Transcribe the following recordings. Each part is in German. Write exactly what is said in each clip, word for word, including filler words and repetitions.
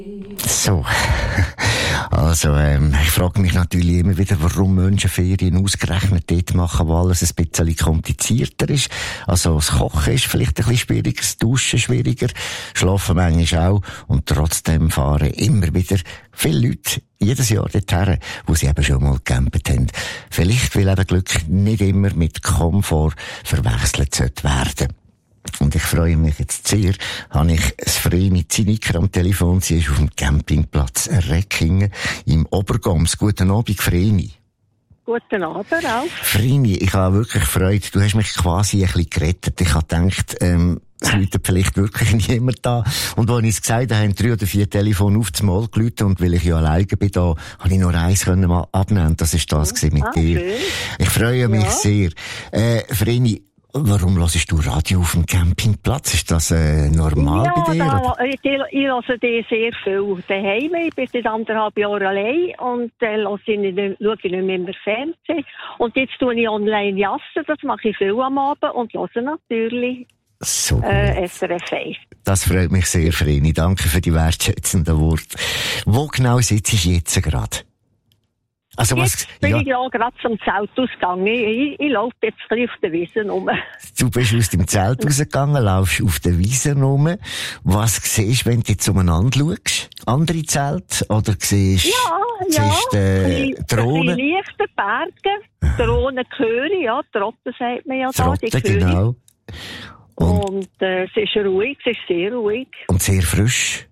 So, also ähm, ich frage mich natürlich immer wieder, warum Menschen Ferien ausgerechnet dort machen, wo alles ein bisschen komplizierter ist. Also das Kochen ist vielleicht ein bisschen schwieriger, das Duschen schwieriger, Schlafen manchmal auch und trotzdem fahren immer wieder viele Leute jedes Jahr dorthin, wo sie eben schon mal gecampt haben. Vielleicht, weil eben Glück nicht immer mit Komfort verwechselt sollte werden. Und ich freue mich jetzt sehr, habe ich das Vreni Zinniker am Telefon. Sie ist auf dem Campingplatz Reckingen im Obergams. Guten Abend, Vreni. Guten Abend auch. Vreni, ich habe wirklich Freude. Du hast mich quasi ein bisschen gerettet. Ich habe gedacht, ähm, es läutet vielleicht wirklich niemand da. Und als ich es gesagt habe, haben drei oder vier Telefone auf das Mal geläutet. Und weil ich ja alleine bin da, habe ich nur eins können mal abnehmen. Das ist das gewesen mit ah, dir. Schön. Ich freue mich ja. sehr. Äh, Vreni, warum hörst du Radio auf dem Campingplatz? Ist das äh, normal ja, bei dir? Da, ich, ich höre die sehr viel daheim. Ich bin seit anderthalb Jahren allein und äh, schaue ich nicht, schaue ich nicht mehr im Fernsehen. Und jetzt tue ich online jassen, das mache ich viel am Abend und höre natürlich so äh, S R F eins. Das freut mich sehr, Vreni. Danke für die wertschätzenden Worte. Wo genau sitzt du jetzt gerade? Also jetzt was, bin ja. ich ja gerade zum Zeltausgang. Ich, ich, ich laufe jetzt ein bisschen auf der Wiese rum. Du bist aus dem Zelt rausgegangen, laufst auf der Wiese rum. Was siehst du, wenn du jetzt umeinander schaust? Andere Zelte? Oder siehst ja, siehst, ja. äh, Drohnen? Die leichten Berge, Drohnen höre, ja, Trotten sagt man ja da. Trotten, die genau. Und, und äh, es ist ruhig, es ist sehr ruhig. Und sehr frisch.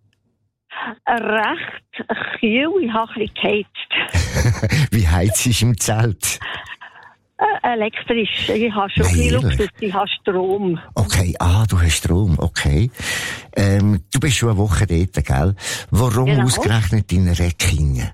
Recht kühl, ich habe ein bisschen geheizt. Wie heizt ist im Zelt? Äh, elektrisch. Ich habe schon Nein, viel ehrlich? Luxus, ich habe Strom. Okay, ah, du hast Strom, okay. Ähm, du bist schon eine Woche dort, gell? Warum Genau. ausgerechnet in Reckingen?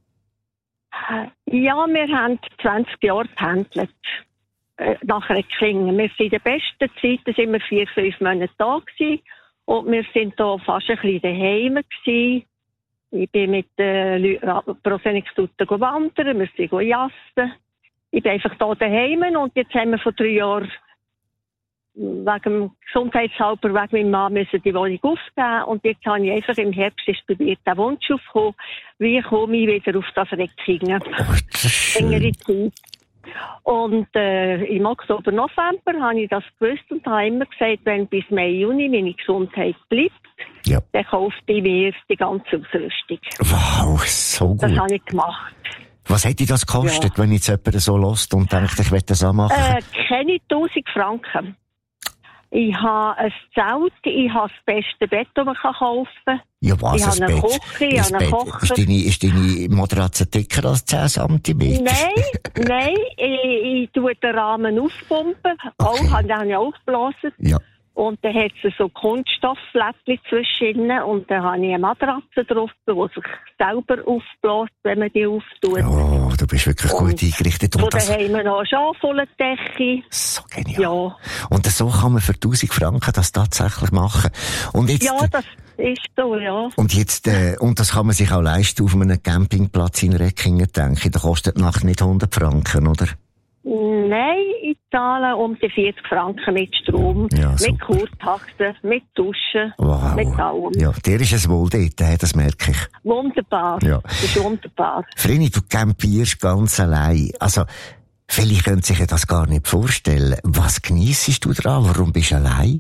Ja, wir haben zwanzig Jahre gependelt. Äh, nach Reckingen. Wir sind in der besten Zeit, da sind wir vier, fünf Monate da gewesen. Und wir sind da fast ein bisschen daheim gewesen. Ich bin mit den Leuten pro Senextute wandern, wir sind jassen. Ich bin einfach da daheim und jetzt haben wir vor drei Jahren wegen dem Gesundheitshalber, wegen meinem Mann müssen die Wohnung aufgeben. Und jetzt habe ich einfach im Herbst ist bei mir der Wunsch aufgekommen, wie komme ich wieder auf das Reckingen. Oh, das ist schön. Längere Zeit. Und äh, im Oktober, November habe ich das gewusst und habe immer gesagt, wenn bis Mai, Juni meine Gesundheit bleibt, Ja. dann kauft ich mir die ganze Ausrüstung. Wow, so gut. Das habe ich gemacht. Was hätte das gekostet, Ja. wenn jetzt jemand so lässt und denkt, ich will das auch machen? Äh, keine tausend Franken. Ich habe ein Zelt, ich habe das beste Bett, das man kaufen kann. Ja, was, ich ein habe einen Bett? Kocher, ich Ein habe einen Bett. Kocher. Ist deine, ist deine Matratze dicker als zehn Zentimeter? Nein, nein, ich, ich tue den Rahmen aufpumpen. Auch, Okay. den habe ich aufgeblasen. Ja. Und dann hat es so Kunststoffflättchen zwischen und dann habe ich eine Matratze drauf, die sich selber aufbläst, wenn man die auftut. Oh, du bist wirklich Und gut eingerichtet. Von Und das, daheim noch eine Schafwollendecke. so genial. Ja. Und so kann man für tausend Franken das tatsächlich machen. Und jetzt, Ja, das ist so, ja. und jetzt, äh, und das kann man sich auch leisten auf einem Campingplatz in Reckingen, denke ich. Da kostet die Nacht nicht hundert Franken, oder? Nein, ich zahle um die vierzig Franken mit Strom, Ja, mit super. Kurtaxe, mit Duschen, Wow. mit allem. Ja, dir ist es wohl dort, äh, das merke ich. Wunderbar. Ja. Das ist wunderbar. Vreni, du campierst ganz allein. Also, viele können sich ja das gar nicht vorstellen. Was geniessest du daran? Warum bist du allein?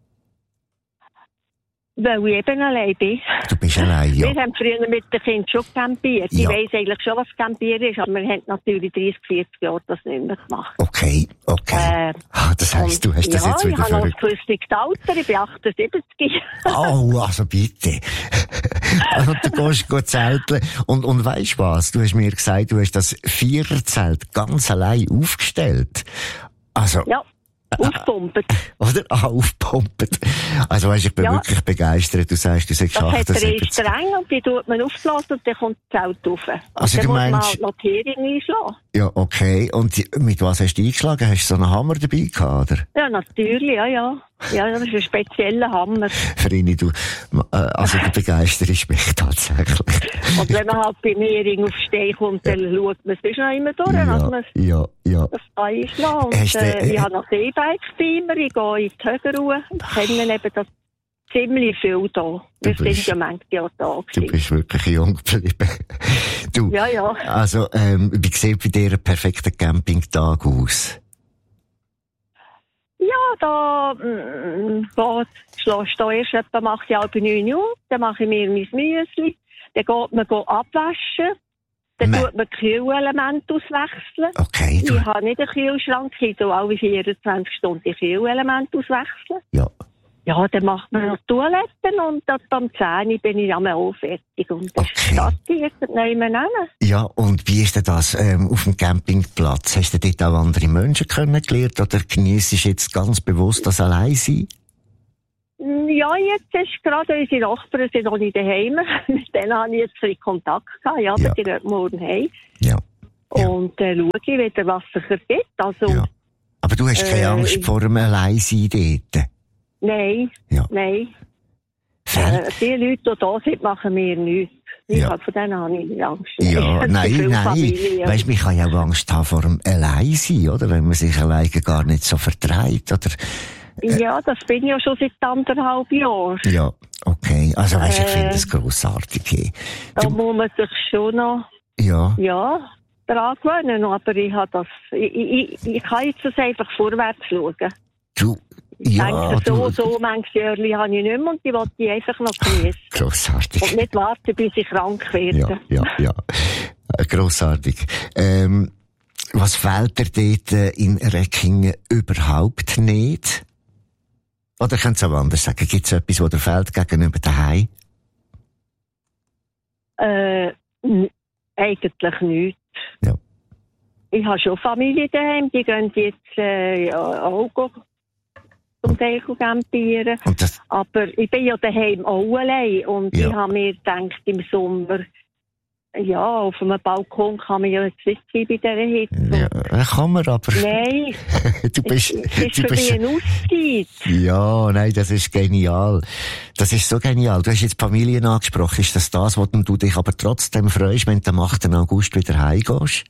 Weil ich eben allein bin. Du bist allein, ja. Wir haben früher mit den Kindern schon campiert. Ich Ja. weiss eigentlich schon, was Campieren ist, aber wir haben natürlich dreißig, vierzig Jahre das nicht mehr gemacht. Okay, okay. Äh, ah, das heisst, du hast das ja, jetzt wieder ich habe noch ein verrückt. gewisses Alter, ich bin achtundsiebzig. Oh, also bitte. Also, du gehst gut zelteln. Und, und weisst was? Du hast mir gesagt, du hast das Viererzelt ganz allein aufgestellt. Also, Ja, aufpumpen. oder? Ah, aufpumpen. Also, weisst, ich bin Ja. wirklich begeistert. Du sagst, du sagst Das hat drei achtundsiebzig. Stränge und die tut man aufblasen und dann kommt das Zelt rauf. Also, dann du muss man meinst- halt noch die Heringe einschlagen. Ja, okay. Und die- mit was hast du eingeschlagen? Hast du so einen Hammer dabei gehabt, oder? Ja, natürlich, ja, ja. Ja, das ist ein spezieller Hammer. Verini, du, äh, also du begeisterst mich tatsächlich. Und wenn man halt beim Hering auf Stein kommt, dann schaut man es ist noch immer durch, dass Ja, man ja, ja. das einschlagen. Und Hast du, äh, äh, ich habe noch E-Bikes bei mir, ich gehe in die Höhenruhe. Ich kenne eben das ziemlich viel da. Wir Du bist- sind ja manchmal Jahre da Du gewesen. bist wirklich jung geblieben. Du, Ja, ja. also, ähm, wie sieht bei dir ein perfekter Campingtag aus? Ja, da, mm, da schlägst du erst etwa, mache ich halb neun Uhr, dann mache ich mir mein Müsli, dann geht man go abwaschen, dann Me- tut man Kühlelemente auswechseln. Okay, du, Ich habe nicht einen Kühlschrank, ich tue alle vierundzwanzig Stunden die Kühlelemente auswechseln. ja. Ja, dann macht man noch Toiletten und dann am zehn Uhr bin ich am auch fertig. Und das Okay. startet nicht mehr hin. Ja, und wie ist denn das ähm, auf dem Campingplatz? Hast du dort auch andere Menschen kennengelernt oder genießt du jetzt ganz bewusst das Alleinsein? Ja, jetzt ist gerade unsere Nachbarn sind noch nicht daheim. Mit denen habe ich jetzt ein bisschen Kontakt gehabt. Ja, aber Ja. die gehen morgen heim. Ja. Ja. Und dann schaue ich wieder, was sich ergibt. Also, Ja. Aber du hast keine Äh, Angst ich- vor dem Alleinsein dort? nein, Ja. nein. Fällt- Äh, die Leute, die da sind, machen mir nichts. Ich Ja. habe von denen habe ich nicht Angst. Ja, Ich habe nein, viel nein. Familie. Weisst, man kann ja auch Angst haben vor dem Alleinsein, oder? Wenn man sich alleine gar nicht so vertreibt, oder? Ja, das bin ich ja schon seit anderthalb Jahren. Ja, okay. Also, weisst, ich Äh. finde das grossartig. Hey. Da Du, muss man sich schon noch, ja, ja, daran gewöhnen. Aber ich habe das, ich, ich, ich kann jetzt das einfach vorwärts schauen. du, Ich ja, denke, so, du, so manches Jahre habe ich nicht mehr und die wollte ich einfach noch genießen. grossartig. Und nicht warten, bis ich krank werde. Ja, ja, ja. Äh, Grossartig. Ähm, was fehlt dir dort äh, in Reckingen überhaupt nicht? Oder könnt ihr auch anders sagen? Gibt es etwas, was dir fehlt gegenüber daheim? Äh, n- eigentlich nichts. Ja. Ich habe schon Familie daheim, die gehen jetzt äh, ja, auch go- zum Teil go campieren. Und das, Aber ich bin ja daheim auch allein und Ja. ich habe mir gedacht, im Sommer, ja, auf einem Balkon kann man ja jetzt nicht sein bei dieser Hitze. ja, äh, kann man aber. Nein, Du bist, es ist du für mich bist, eine Auszeit. ja, nein, das ist genial. Das ist so genial. Du hast jetzt Familien angesprochen. Ist das das, was du dich aber trotzdem freust, wenn du am achten August wieder heimgehst?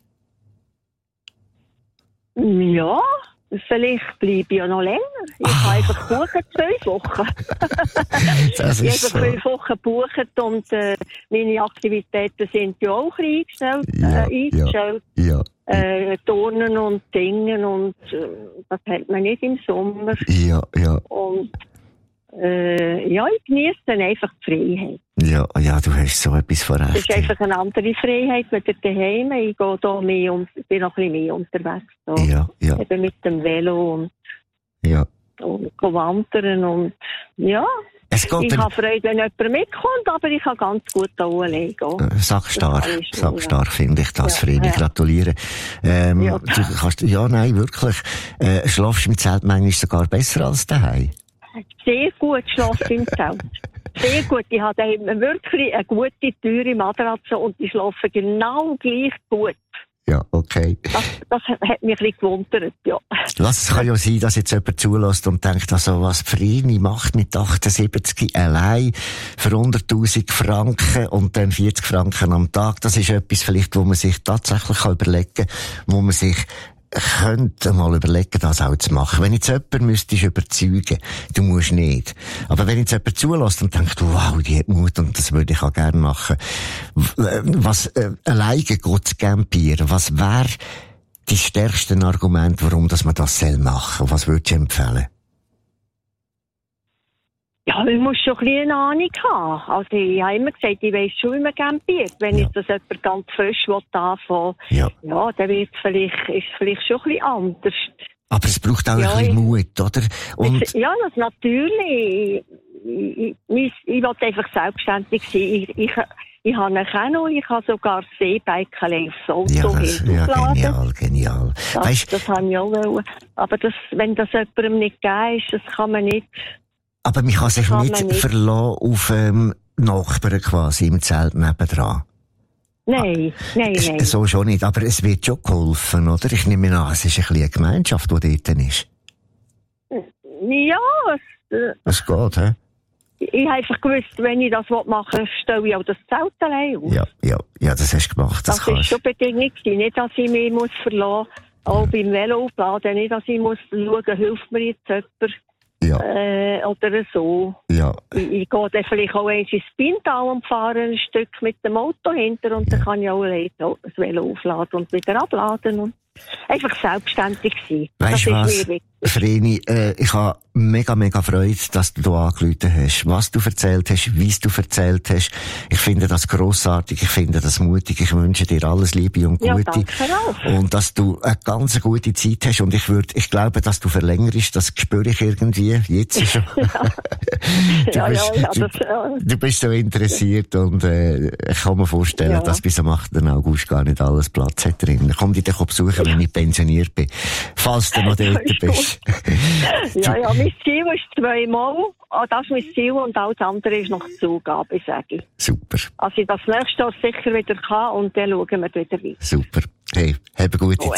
Ja, vielleicht bleibe ich ja noch länger. Ich kann einfach buchen, zwölf Wochen. Das Ich ist habe so. zwölf Wochen gebucht und äh, meine Aktivitäten sind ja auch eingestellt. Ja, äh, eingestellt. Ja, Äh, Turnen und Singen und äh, das hat man nicht im Sommer. ja, ja. Und äh, ja, ich genieße dann einfach die Freiheit. Ja, ja, du hast so etwas von Es recht. ist einfach eine andere Freiheit mit der daheim. Ich gehe da mehr und bin noch ein bisschen mehr unterwegs. Da. Ja, ja, Eben mit dem Velo und, ja. und go wandern und ja. Es geht Ich dann, habe Freude, wenn jemand mitkommt, aber ich kann ganz gut da allein gehen. äh, sackstark, Das kann ich schon, sackstark finde ich das, Ja, Vreni, ja. gratuliere. Ähm, Ja. du kannst, ja, nein, wirklich, äh, schlafst du mit Zelt manchmal sogar besser als daheim? Sehr gut geschlafen im Zelt. Sehr gut. Ich habe daheim wirklich eine gute, teure Matratze und die schlafen genau gleich gut. Ja, okay. Das, das hat mich ein bisschen gewundert, ja. Lass, es kann ja sein, dass jetzt jemand zulässt und denkt, also, was Vreni macht mit achtundsiebzig allein für hunderttausend Franken und dann vierzig Franken am Tag. Das ist etwas vielleicht, wo man sich tatsächlich kann überlegen kann, wo man sich könnte mal überlegen, das auch zu machen. Wenn jetzt jemand müsstest überzeugen, du musst nicht. Aber wenn jetzt jemand zulässt und denkt, wow, die hat Mut und das würde ich auch gerne machen. W- Was, äh, alleine geht zu campieren, was wäre die stärksten Argumente, warum dass man das soll machen? Was würdest du empfehlen? Ja, man muss schon ein bisschen eine Ahnung haben. Also ich habe immer gesagt, ich weiss schon, wie man campiert. Wenn Ja. jetzt das jemand ganz frisch anfangen will, Ja. ja, dann wird es vielleicht, ist es vielleicht schon ein bisschen anders. Aber es braucht auch Ja, ein bisschen ich- Mut, oder? Und, Es- ja, das natürlich. Ich, ich, ich, ich will einfach selbstständig sein. Ich, ich, ich habe einen Kanu, ich habe sogar das E-Bike aufs Auto ja, das, ja, hinterladen. genial, genial. Das, Weisst, das habe ich auch wollen. Aber das, wenn das jemandem nicht gegeben ist, das kann man nicht. aber man kann sich kann nicht, man nicht. verlassen auf, ähm, Nachbarn quasi im Zelt nebendran. Nein, nein, Es- nein. So schon nicht, aber es wird schon geholfen, oder? Ich nehme an, es ist ein bisschen eine Gemeinschaft, die dort ist. Ja, es, äh, Das geht, hä? ich habe einfach gewusst, wenn ich das machen will, stelle ich auch das Zelt allein auf. Ja, ja, ja, das hast du gemacht, das, Das war kannst schon Bedingung gewesen. Nicht, dass ich mich muss verlassen muss. Auch beim Velo aufladen. Nicht, dass ich muss schauen, hilft mir jetzt jemand. Ja. Äh, oder so. Ja. Ich, ich gehe dann vielleicht auch eins ins Pintal und fahre ein Stück mit dem Auto hinter und dann kann ich auch das Velo aufladen und wieder abladen und einfach selbstständig sein. Weißt du was, Vreni, äh, ich habe mega, mega Freude, dass du da angerufen hast. Was du erzählt hast, wie du erzählt hast. Ich finde das grossartig, ich finde das mutig. Ich wünsche dir alles Liebe und Gute. Ja, danke auch. Und dass du eine ganz gute Zeit hast. Und ich würde, ich glaube, dass du verlängerst, das spüre ich irgendwie, jetzt schon. du, ja, bist, ja, ja, du, das, ja. du bist so interessiert und äh, ich kann mir vorstellen, Ja. dass bis am achten August gar nicht alles Platz hat drin. Komm dich doch besuchen, wenn ich pensioniert bin. Falls du noch dort bist. ja, ja, mein Ziel ist zweimal. Oh, das ist mein Ziel und alles andere ist noch Zugabe, sage ich. Super. Also ich das nächste Jahr sicher wieder kann und dann schauen wir wieder weiter. Super. Hey, hab eine gute Zeit.